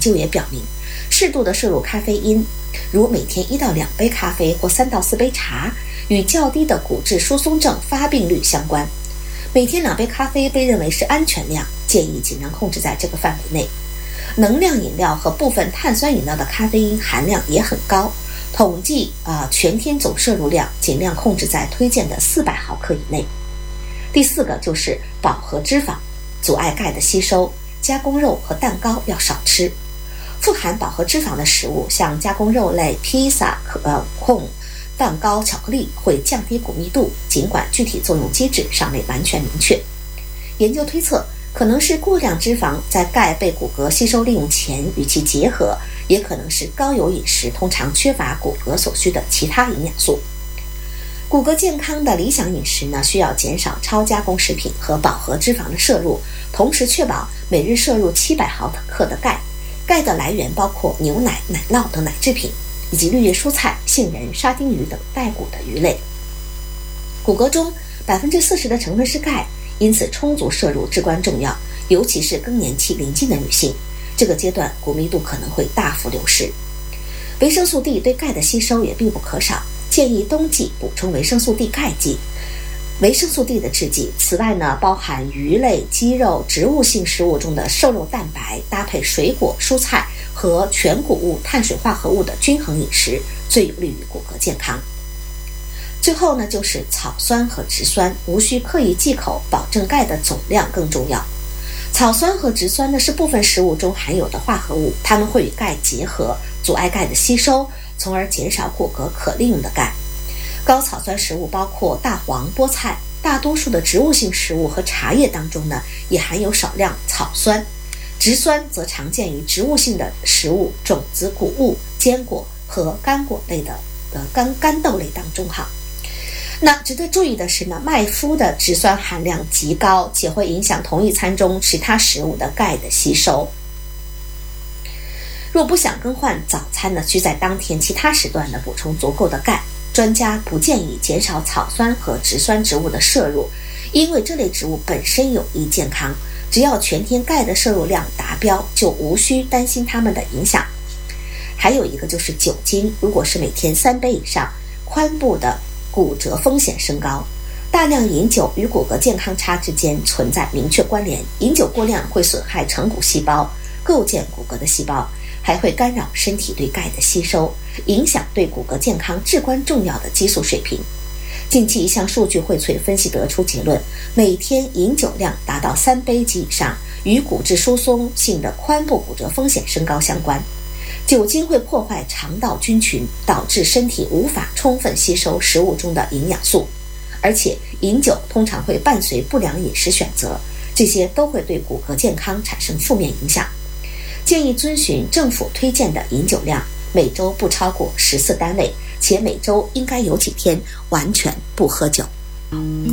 究也表明，适度的摄入咖啡因，如每天1到2杯咖啡或3到4杯茶，与较低的骨质疏松症发病率相关。每天2杯咖啡被认为是安全量，建议尽量控制在这个范围内。能量饮料和部分碳酸饮料的咖啡因含量也很高，统计全天总摄入量尽量控制在推荐的400毫克以内。第4个就是饱和脂肪，阻碍钙的吸收，加工肉和蛋糕要少吃。富含饱和脂肪的食物，像加工肉类、披萨、控、蛋糕、巧克力会降低骨密度，尽管具体作用机制尚未完全明确。研究推测，可能是过量脂肪在钙被骨骼吸收利用前与其结合，也可能是高油饮食通常缺乏骨骼所需的其他营养素。骨骼健康的理想饮食呢，需要减少超加工食品和饱和脂肪的摄入，同时确保每日摄入700毫克的钙。钙的来源包括牛奶、奶酪等奶制品，以及绿叶蔬菜、杏仁、沙丁鱼等带骨的鱼类。骨骼中40%的成分是钙，因此充足摄入至关重要，尤其是更年期临近的女性，这个阶段骨密度可能会大幅流失。维生素 D 对钙的吸收也必不可少，建议冬季补充维生素 D 钙剂。维生素 D 的制剂，此外呢，包含鱼类、鸡肉、植物性食物中的瘦肉蛋白，搭配水果、蔬菜和全谷物碳水化合物的均衡饮食，最有利于骨骼健康。最后呢，就是草酸和植酸，无需刻意忌口，保证钙的总量更重要。草酸和植酸呢，是部分食物中含有的化合物，它们会与钙结合，阻碍钙的吸收，从而减少骨骼可利用的钙。高草酸食物包括大黄、菠菜，大多数的植物性食物和茶叶当中呢，也含有少量草酸。植酸则常见于植物性的食物、种子、谷物、坚果和干果类的干豆类当中哈。那值得注意的是呢，麦麸的植酸含量极高，且会影响同一餐中其他食物的钙的吸收。若不想更换早餐呢，需在当天其他时段呢补充足够的钙。专家不建议减少草酸和植酸植物的摄入，因为这类植物本身有益健康，只要全天钙的摄入量达标，就无需担心它们的影响。还有一个就是酒精，如果是每天3杯以上，髋部的骨折风险升高。大量饮酒与骨骼健康差之间存在明确关联，饮酒过量会损害成骨细胞，构建骨骼的细胞，还会干扰身体对钙的吸收，影响对骨骼健康至关重要的激素水平。近期一项数据荟萃分析得出结论，每天饮酒量达到3杯及以上，与骨质疏松性的髋部骨折风险升高相关。酒精会破坏肠道菌群，导致身体无法充分吸收食物中的营养素，而且饮酒通常会伴随不良饮食选择，这些都会对骨骼健康产生负面影响。建议遵循政府推荐的饮酒量，每周不超过14单位，且每周应该有几天完全不喝酒。